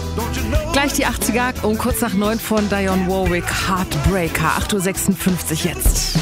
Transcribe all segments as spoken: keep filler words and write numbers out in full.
Gleich die achtziger um kurz nach neun von Dionne Warwick, Heartbreaker, acht Uhr sechsundfünfzig jetzt.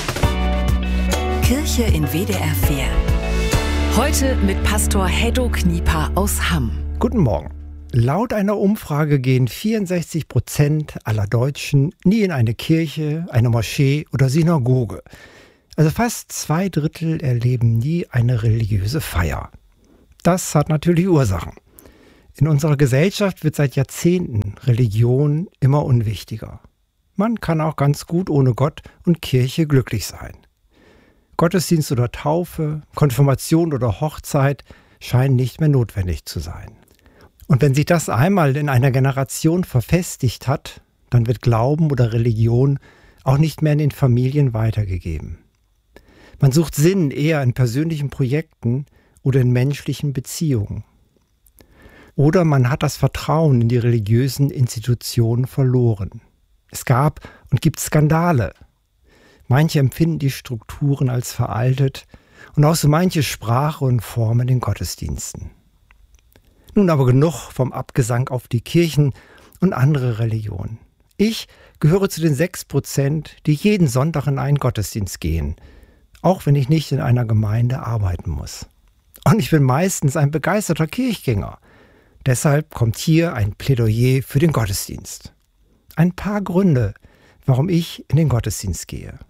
Kirche in W D R vier. Heute mit Pastor Heddo Knieper aus Hamm. Guten Morgen. Laut einer Umfrage gehen vierundsechzig Prozent aller Deutschen nie in eine Kirche, eine Moschee oder Synagoge. Also fast zwei Drittel erleben nie eine religiöse Feier. Das hat natürlich Ursachen. In unserer Gesellschaft wird seit Jahrzehnten Religion immer unwichtiger. Man kann auch ganz gut ohne Gott und Kirche glücklich sein. Gottesdienst oder Taufe, Konfirmation oder Hochzeit scheinen nicht mehr notwendig zu sein. Und wenn sich das einmal in einer Generation verfestigt hat, dann wird Glauben oder Religion auch nicht mehr in den Familien weitergegeben. Man sucht Sinn eher in persönlichen Projekten oder in menschlichen Beziehungen. Oder man hat das Vertrauen in die religiösen Institutionen verloren. Es gab und gibt Skandale. Manche empfinden die Strukturen als veraltet und auch so manche Sprache und Form in den Gottesdiensten. Nun aber genug vom Abgesang auf die Kirchen und andere Religionen. Ich gehöre zu den sechs Prozent, die jeden Sonntag in einen Gottesdienst gehen, auch wenn ich nicht in einer Gemeinde arbeiten muss. Und ich bin meistens ein begeisterter Kirchgänger. Deshalb kommt hier ein Plädoyer für den Gottesdienst. Ein paar Gründe, warum ich in den Gottesdienst gehe.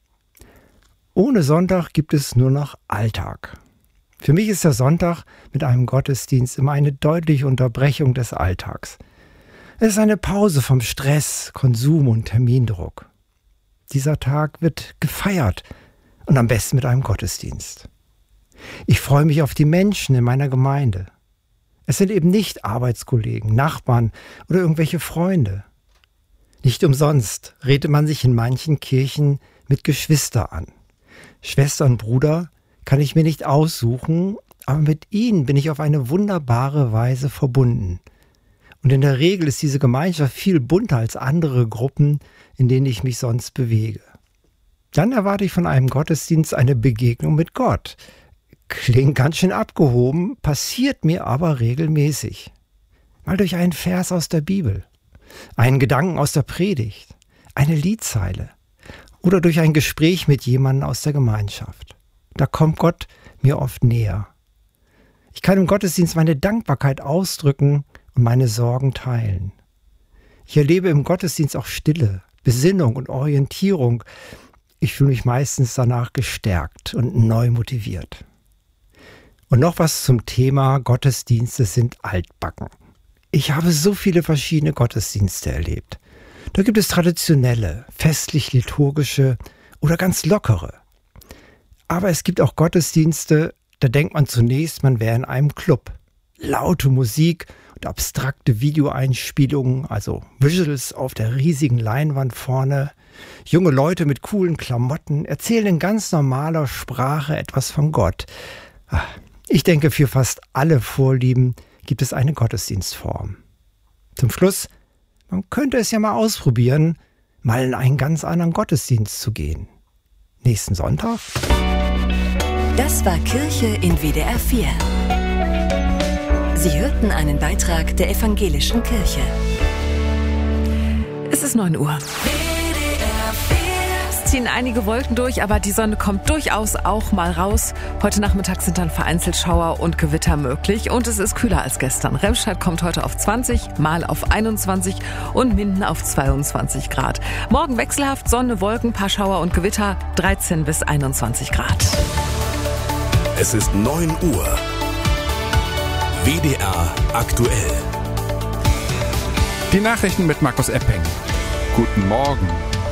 Ohne Sonntag gibt es nur noch Alltag. Für mich ist der Sonntag mit einem Gottesdienst immer eine deutliche Unterbrechung des Alltags. Es ist eine Pause vom Stress, Konsum und Termindruck. Dieser Tag wird gefeiert und am besten mit einem Gottesdienst. Ich freue mich auf die Menschen in meiner Gemeinde. Es sind eben nicht Arbeitskollegen, Nachbarn oder irgendwelche Freunde. Nicht umsonst redet man sich in manchen Kirchen mit Geschwister an. Schwester und Bruder kann ich mir nicht aussuchen, aber mit ihnen bin ich auf eine wunderbare Weise verbunden. Und in der Regel ist diese Gemeinschaft viel bunter als andere Gruppen, in denen ich mich sonst bewege. Dann erwarte ich von einem Gottesdienst eine Begegnung mit Gott. Klingt ganz schön abgehoben, passiert mir aber regelmäßig. Mal durch einen Vers aus der Bibel, einen Gedanken aus der Predigt, eine Liedzeile oder durch ein Gespräch mit jemandem aus der Gemeinschaft. Da kommt Gott mir oft näher. Ich kann im Gottesdienst meine Dankbarkeit ausdrücken und meine Sorgen teilen. Ich erlebe im Gottesdienst auch Stille, Besinnung und Orientierung. Ich fühle mich meistens danach gestärkt und neu motiviert. Und noch was zum Thema Gottesdienste sind altbacken. Ich habe so viele verschiedene Gottesdienste erlebt. Da gibt es traditionelle, festlich-liturgische oder ganz lockere. Aber es gibt auch Gottesdienste, da denkt man zunächst, man wäre in einem Club. Laute Musik und abstrakte Videoeinspielungen, also Visuals auf der riesigen Leinwand vorne. Junge Leute mit coolen Klamotten erzählen in ganz normaler Sprache etwas von Gott. Ich denke, für fast alle Vorlieben gibt es eine Gottesdienstform. Zum Schluss, man könnte es ja mal ausprobieren, mal in einen ganz anderen Gottesdienst zu gehen. Nächsten Sonntag? Das war Kirche in W D R vier. Sie hörten einen Beitrag der Evangelischen Kirche. Es ist neun Uhr. Es ziehen einige Wolken durch, aber die Sonne kommt durchaus auch mal raus. Heute Nachmittag sind dann vereinzelt Schauer und Gewitter möglich und es ist kühler als gestern. Remscheid kommt heute auf zwanzig, Marl auf einundzwanzig und Minden auf zweiundzwanzig Grad. Morgen wechselhaft Sonne, Wolken, paar Schauer und Gewitter, dreizehn bis einundzwanzig Grad. Es ist neun Uhr. W D R aktuell. Die Nachrichten mit Markus Epping. Guten Morgen.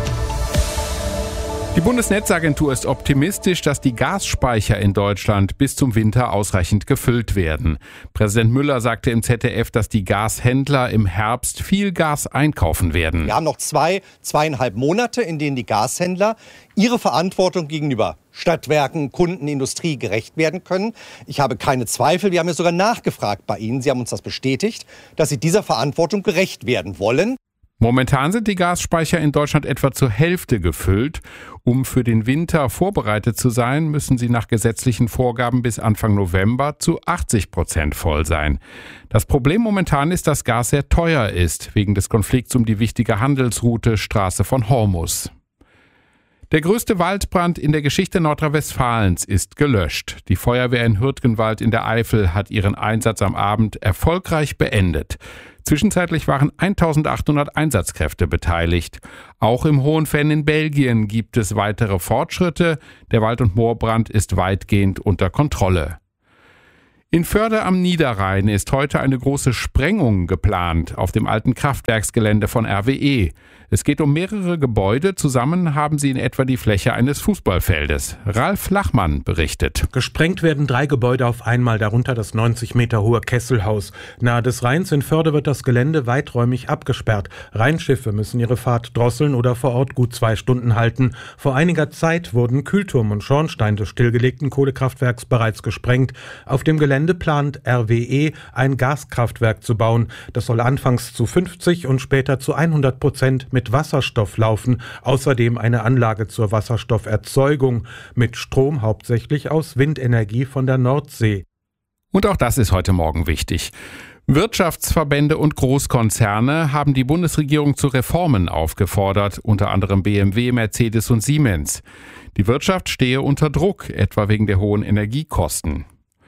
Die Bundesnetzagentur ist optimistisch, dass die Gasspeicher in Deutschland bis zum Winter ausreichend gefüllt werden. Präsident Müller sagte im Z D F, dass die Gashändler im Herbst viel Gas einkaufen werden. Wir haben noch zwei, zweieinhalb Monate, in denen die Gashändler ihre Verantwortung gegenüber Stadtwerken, Kunden, Industrie gerecht werden können. Ich habe keine Zweifel, wir haben ja sogar nachgefragt bei Ihnen, Sie haben uns das bestätigt, dass Sie dieser Verantwortung gerecht werden wollen. Momentan sind die Gasspeicher in Deutschland etwa zur Hälfte gefüllt. Um für den Winter vorbereitet zu sein, müssen sie nach gesetzlichen Vorgaben bis Anfang November zu achtzig Prozent voll sein. Das Problem momentan ist, dass Gas sehr teuer ist, wegen des Konflikts um die wichtige Handelsroute Straße von Hormuz. Der größte Waldbrand in der Geschichte Nordrhein-Westfalens ist gelöscht. Die Feuerwehr in Hürtgenwald in der Eifel hat ihren Einsatz am Abend erfolgreich beendet. Zwischenzeitlich waren eintausendachthundert Einsatzkräfte beteiligt. Auch im Hohenfenn in Belgien gibt es weitere Fortschritte. Der Wald- und Moorbrand ist weitgehend unter Kontrolle. In Förde am Niederrhein ist heute eine große Sprengung geplant auf dem alten Kraftwerksgelände von R W E. Es geht um mehrere Gebäude. Zusammen haben sie in etwa die Fläche eines Fußballfeldes. Ralf Lachmann berichtet. Gesprengt werden drei Gebäude auf einmal, darunter das neunzig Meter hohe Kesselhaus. Nahe des Rheins in Förde wird das Gelände weiträumig abgesperrt. Rheinschiffe müssen ihre Fahrt drosseln oder vor Ort gut zwei Stunden halten. Vor einiger Zeit wurden Kühlturm und Schornstein des stillgelegten Kohlekraftwerks bereits gesprengt. Auf dem Gelände plant R W E, ein Gaskraftwerk zu bauen. Das soll anfangs zu fünfzig und später zu hundert Prozent mit Wasserstoff laufen. Außerdem eine Anlage zur Wasserstofferzeugung mit Strom hauptsächlich aus Windenergie von der Nordsee. Und auch das ist heute Morgen wichtig. Wirtschaftsverbände und Großkonzerne haben die Bundesregierung zu Reformen aufgefordert, unter anderem B M W, Mercedes und Siemens. Die Wirtschaft stehe unter Druck, etwa wegen der hohen Energiekosten.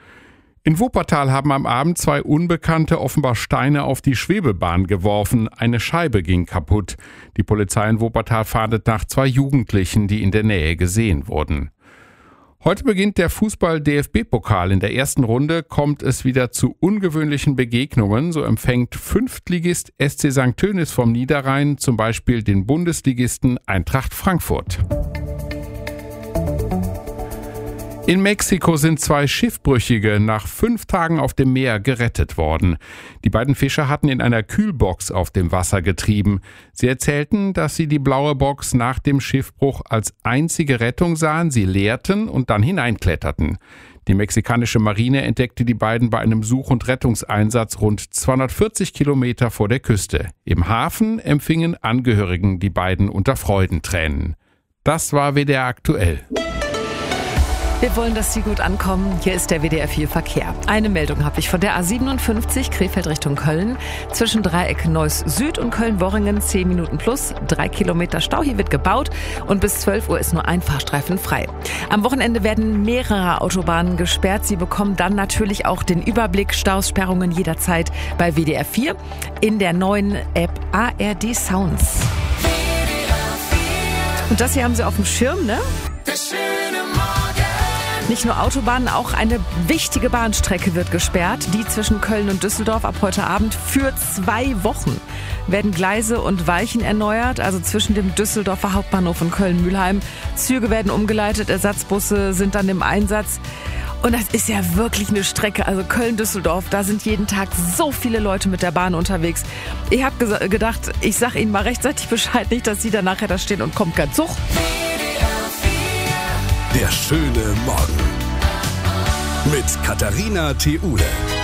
In Wuppertal haben am Abend zwei Unbekannte offenbar Steine auf die Schwebebahn geworfen. Eine Scheibe ging kaputt. Die Polizei in Wuppertal fahndet nach zwei Jugendlichen, die in der Nähe gesehen wurden. Heute beginnt der Fußball-D F B-Pokal. In der ersten Runde kommt es wieder zu ungewöhnlichen Begegnungen. So empfängt Fünftligist S C Sankt Tönis vom Niederrhein zum Beispiel den Bundesligisten Eintracht Frankfurt. In Mexiko sind zwei Schiffbrüchige nach fünf Tagen auf dem Meer gerettet worden. Die beiden Fischer hatten in einer Kühlbox auf dem Wasser getrieben. Sie erzählten, dass sie die blaue Box nach dem Schiffbruch als einzige Rettung sahen, sie leerten und dann hineinkletterten. Die mexikanische Marine entdeckte die beiden bei einem Such- und Rettungseinsatz rund zweihundertvierzig Kilometer vor der Küste. Im Hafen empfingen Angehörigen die beiden unter Freudentränen. Das war W D R aktuell. Wir wollen, dass Sie gut ankommen. Hier ist der W D R vier Verkehr. Eine Meldung habe ich von der A siebenundfünfzig Krefeld Richtung Köln. Zwischen Dreieck Neuss Süd und Köln-Worringen zehn Minuten plus. Drei Kilometer Stau. Hier wird gebaut und bis zwölf Uhr ist nur ein Fahrstreifen frei. Am Wochenende werden mehrere Autobahnen gesperrt. Sie bekommen dann natürlich auch den Überblick. Staus, Sperrungen jederzeit bei W D R vier in der neuen App A R D Sounds. Und das hier haben Sie auf dem Schirm, ne? Nicht nur Autobahnen, auch eine wichtige Bahnstrecke wird gesperrt. Die zwischen Köln und Düsseldorf ab heute Abend für zwei Wochen. Werden Gleise und Weichen erneuert, also zwischen dem Düsseldorfer Hauptbahnhof und Köln-Mühlheim. Züge werden umgeleitet, Ersatzbusse sind dann im Einsatz. Und das ist ja wirklich eine Strecke, also Köln-Düsseldorf, da sind jeden Tag so viele Leute mit der Bahn unterwegs. Ich habe ges- gedacht, ich sage Ihnen mal rechtzeitig Bescheid, nicht, dass Sie dann nachher da stehen und kommt kein Zug. Der schöne Morgen mit Katharina Theule.